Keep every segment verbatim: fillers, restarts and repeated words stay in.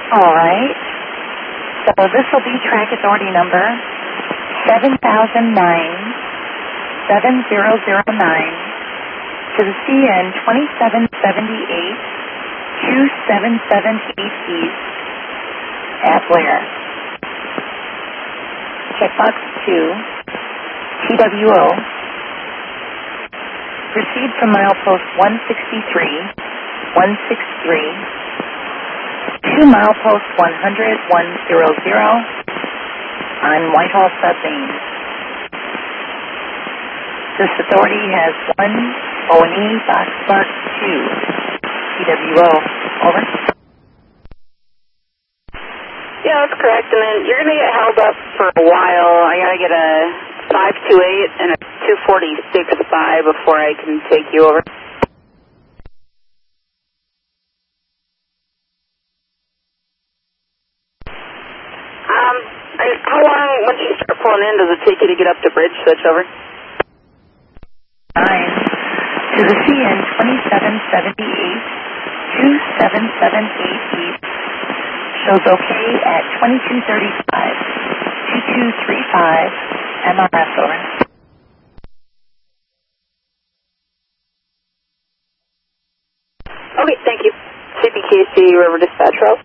All right. So this will be track authority number seven thousand nine seven zero zero nine to the C N twenty-seven seventy-eight two seven seven eight East at Blair. Checkbox two, T W O. Proceed from milepost one sixty-three, one sixty-three, to milepost one hundred, one hundred on Whitehall Sub Main. This authority has one O and E Box Box two, T W O. Over. Yeah, that's correct. And then you're going to get held up for a while. I got to get a five two eight and a two forty-six five before I can take you over. Um, I, how long, once you start pulling in, does it take you to get up to bridge switch over? Nine to the C N twenty-seven seventy-eight two seven seven eight East. Shows okay at twenty-two thirty-five, two two three five, M R S over. Okay, thank you. C P K C River Dispatch Route.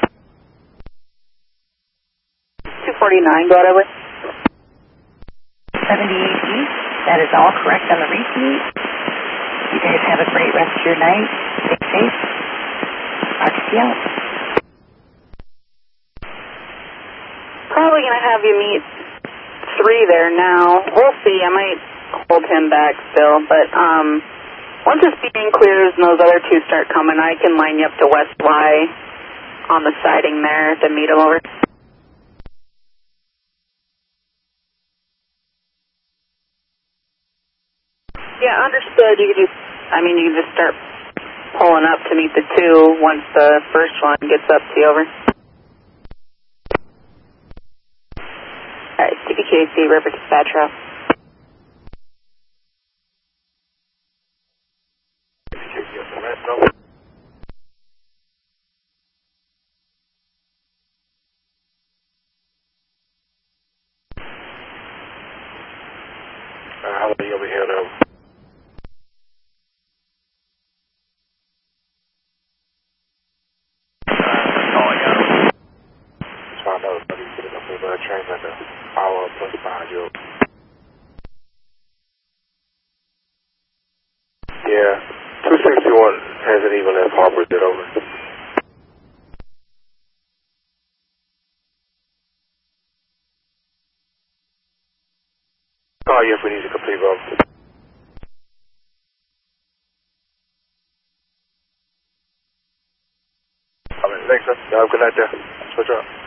two forty-nine, go ahead. seventy-eight East, that is all correct on the repeat. You guys have a great rest of your night. Stay safe. R T C out. Probably going to have you meet three there now. We'll see. I might hold him back still. But um, once this beating clears and those other two start coming, I can line you up to West Y on the siding there to meet him over. Yeah, understood. You can just, I mean, you can just start pulling up to meet the two once the first one gets up to you over. All right, C P K C, River Dispatch Route. Uh, how are you over here, though? Uh, oh, yeah. Just found out that he's getting up over a train like an hour plus behind you. Yeah, two sixty-one hasn't even left Harvard yet, over. Oh, yeah, if we need to complete road. All right, thanks, sir. Have a good night there. Switch up.